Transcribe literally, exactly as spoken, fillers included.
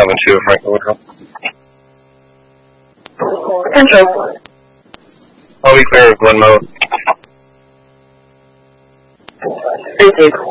seven two, Franklin Woodruff. Central. I'll be clear of Glen Moat. Thank you.